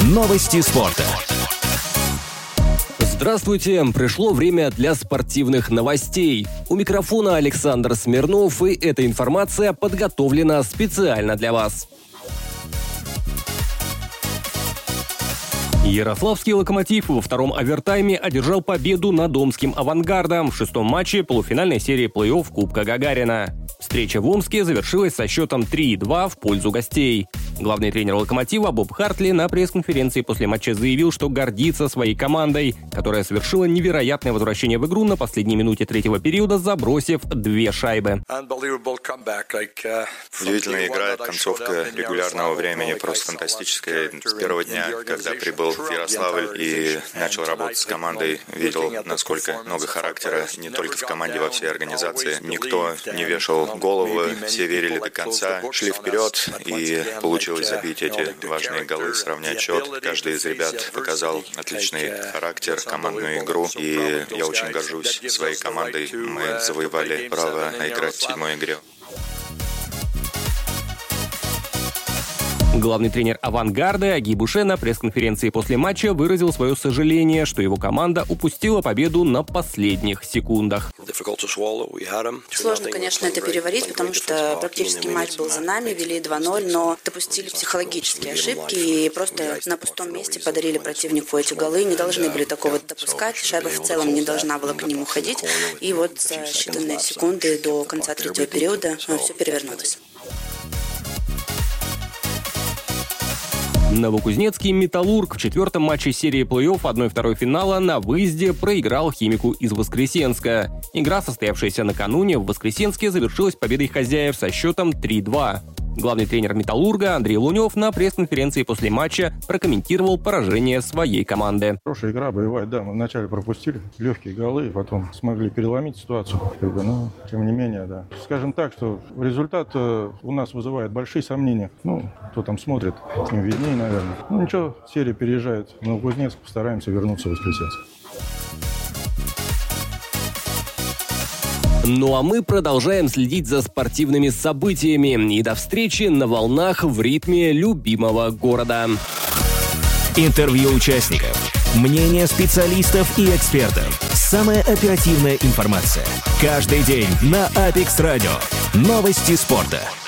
Новости спорта. Здравствуйте! Пришло время для спортивных новостей. У микрофона Александр Смирнов, и эта информация подготовлена специально для вас. Ярославский «Локомотив» во втором овертайме одержал победу над омским «Авангардом» в шестом матче полуфинальной серии плей-офф Кубка Гагарина. Встреча в Омске завершилась со счетом 3-2 в пользу гостей. Главный тренер «Локомотива» Боб Хартли на пресс-конференции после матча заявил, что гордится своей командой, которая совершила невероятное возвращение в игру на последней минуте третьего периода, забросив 2 шайбы. Удивительная игра, концовка регулярного времени просто фантастическая. С первого дня, когда прибыл в Ярославль и начал работать с командой, видел, насколько много характера не только в команде, во всей организации. Никто не вешал головы, все верили до конца, шли вперед, и получилось забить эти важные голы, сравнять счет. Каждый из ребят показал отличный характер, командную игру, и я очень горжусь своей командой. Мы завоевали право играть в 7-й игре. Главный тренер «Авангарда» Аги Буше на пресс-конференции после матча выразил свое сожаление, что его команда упустила победу на последних секундах. Сложно, конечно, это переварить, потому что практически матч был за нами, вели 2-0, но допустили психологические ошибки и просто на пустом месте подарили противнику эти голы. Не должны были такого допускать, шайба в целом не должна была к ним уходить. И вот за считанные секунды до конца третьего периода все перевернулось. Новокузнецкий «Металлург» в четвертом матче серии плей-офф 1/2 финала на выезде проиграл «Химику» из Воскресенска. Игра, состоявшаяся накануне в Воскресенске, завершилась победой хозяев со счетом 3-2. Главный тренер «Металлурга» Андрей Лунев на пресс-конференции после матча прокомментировал поражение своей команды. Хорошая игра, боевая, да. Мы вначале пропустили легкие голы, потом смогли переломить ситуацию. Но, тем не менее, да. Скажем так, что результат у нас вызывает большие сомнения. Кто там смотрит, им виднее, наверное. Ничего, серия переезжает в Новокузнецк, постараемся вернуться в Воскресенск. Ну а мы продолжаем следить за спортивными событиями. И до встречи на волнах в ритме любимого города. Интервью участников, мнения специалистов и экспертов. Самая оперативная информация. Каждый день на Апекс Радио. Новости спорта.